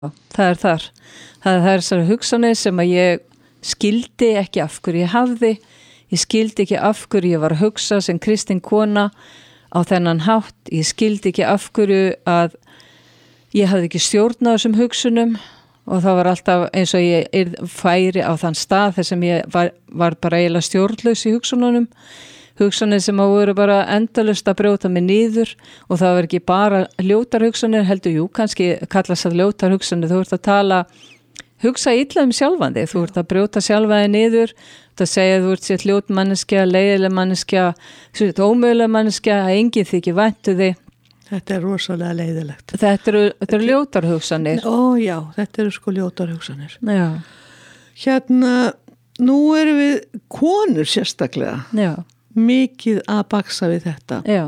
það er þar. Það er þessar hugsanir sem að ég skildi ekki af hverju ég hafði. Ég skildi ekki af hverju ég var að hugsa sem kristin kona á þennan hátt. Ég skildi ekki af hverju að ég hafði ekki stjórn á þessum hugsunum og það var alltaf eins og ég færi á þann stað þar sem ég var bara eiginlega stjórnlaus í hugsununum. Hugsanir sem að voru bara endalaust að brjóta mig niður og það var ekki bara ljótar hugsanir, heldur kannski kallast það ljótar hugsanir, þú ert að hugsa illa sjálfan þig, þú ert að brjóta sjálfa þig niður, þú ert að segja að þú ert sér ljót manneskja, leiðileg manneskja, ómöguleg manneskja, að enginn þykir væntu þig. Þetta er rosalega leiðilegt. Þetta eru ljótar hugsanir. Ó já, þetta eru sko ljótar hugsanir. Já. Hérna, nú erum við konur sérstaklega. Já. Mikið að baksa við þetta. Já.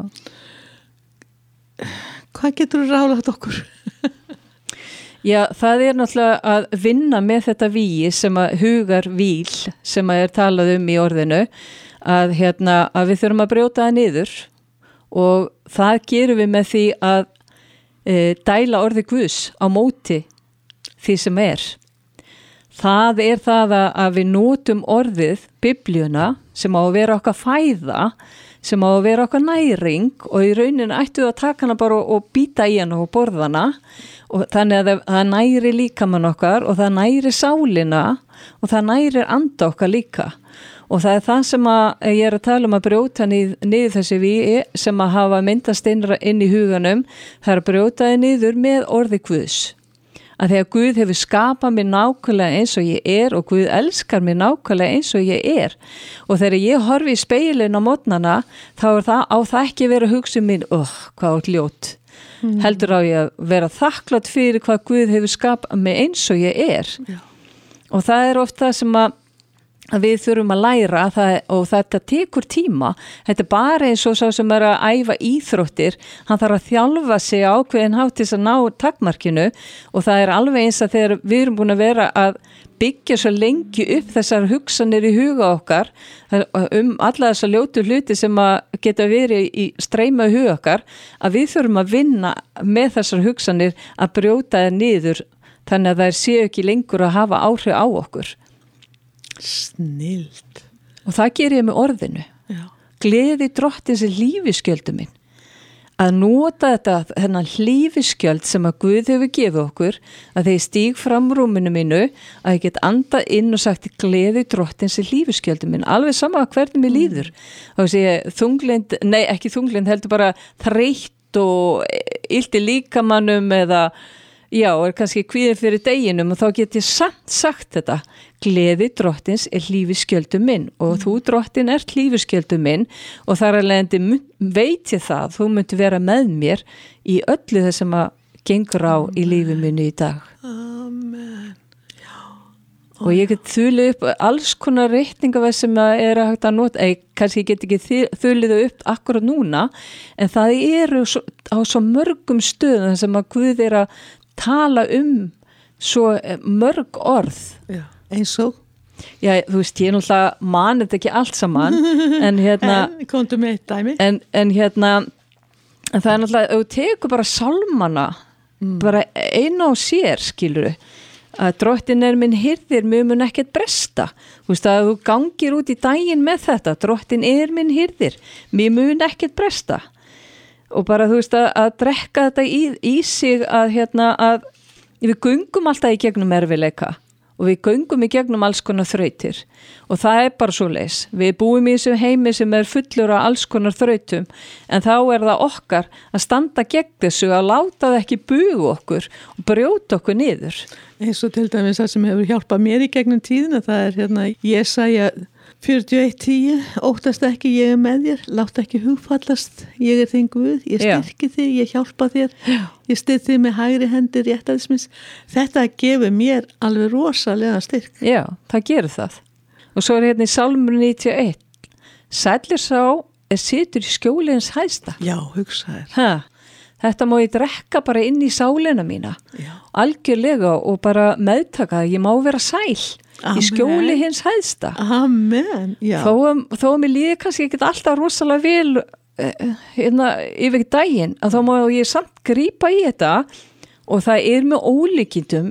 Hvað getur þú ráðlagt okkur? Já, það er náttúrulega að vinna með þetta vígi sem að hugar víl sem að er talað í orðinu að við þurfum að brjóta það niður og það gerum við með því að dæla orði Guðs á móti því sem er. Það er það að við notum orðið, Biblíuna, sem á að vera okkar fæða, sem á að vera okkar næring og í rauninu ættu að taka hana bara og býta í hana og borða hana og þannig að það næri líkamann okkar og það næri sálina og það næri anda okkar líka. Og það er það sem að ég er að tala að brjóta niður þessi vígi sem að hafa myndast inn í huganum, það er að brjóta þið niður með orði Guðs. Að því að Guð hefur skapað mig nákvæmlega eins og ég er og Guð elskar mig nákvæmlega eins og ég er. Og þegar ég horfi í speilin á morgnana, þá er á það ekki vera hugsun mín, hvað er ljót. Heldur á ég að vera þakklátt fyrir hvað Guð hefur skapað mig eins og ég er. Já. Og það er oft það sem að við þurfum að læra og þetta tekur tíma. Þetta er bara eins og sá sem er að æfa íþróttir, hann þarf að þjálfa sig ákveðin hátt til að ná takmarkinu og það er alveg eins að þegar við erum búin að vera að byggja svo lengi upp þessar hugsanir í huga okkar alla þessar ljótu hluti sem að geta verið í streyma í huga okkar, að við þurfum að vinna með þessar hugsanir að brjóta þær niður þannig að þær séu ekki lengur að hafa áhrif á okkur. Snilt. Og það ger ég með orðinu. Já. Gleði drottins lífiskjöldu minn. Að nota þennan lífiskjöld sem að Guð hefur gefið okkur, að þegar ég stíg fram rúminu mínu, að ég get andað inn og sagt gleði drottins lífiskjöldu minn. Alveg sama hvernig mér líður. Þá sé ég þunglind, nei ekki þunglind, heldur bara þreytt og illt í líkamannum eða er kannski kvíðin fyrir deginum og þá get ég samt sagt þetta. Gleði drottins lífiskjöldu minn og þú drottin lífiskjöldu minn og þar að leiðandi veit ég það, þú myndir vera með mér í öllu það sem að gengur á í lífi minni í dag. Amen. Og ég get þulið upp alls konar reikningaveð sem að er hægt að nota, kannski get ekki þulið upp akkurat núna, en það eru á svo mörgum stöðum sem að Guð er að tala svo mörg orð. Já. Eins og? Já, þú veist, ég náttúrulega man þetta ekki allt saman, en komdu með eitt dæmi. En það er náttúrulega, þú tekur bara sálmana, bara einu á sér, skilurðu, að drottin minn hirðir, mér mun ekkert bresta. Þú veist, að þú gangir út í daginn með þetta, drottin minn hirðir, mér mun ekkert bresta. Og bara, þú veist, að drekka þetta í sig að við göngum alltaf í gegnum erfiðleika. Og við göngum í gegnum alls konar þrautir og það er bara svoleiðis. Við búum í þessu heimi sem er fullur af alls konar þrautum en þá er það okkar að standa gegn þessu, að láta það ekki buga okkur og brjóta okkur niður. Eins og til dæmis það sem hefur hjálpað mér í gegnum tíðina, það er Jesaja 41:10, óttast ekki, ég er með þér, látt ekki hugfallast, ég er þinn Guð, ég styrki þig, ég hjálpa þér, ég styð þig með hægri hendi réttæðismins. Þetta gefur mér alveg rosalega styrk. Já, það gerir það. Og svo er í Sálmur 91, sælir sá situr í skjóliðins hæsta. Já, hugsa þér. Þetta má ég drekka bara inn í sálina mína. Já. Algjörlega og bara meðtaka, ég má vera sæl. Amen. Í skjóli hins hæðsta. Amen, já. Þó að mér líði kannski ekki alltaf rosalega vel yfir daginn, að þá má ég samt grípa í þetta og það með ólíkindum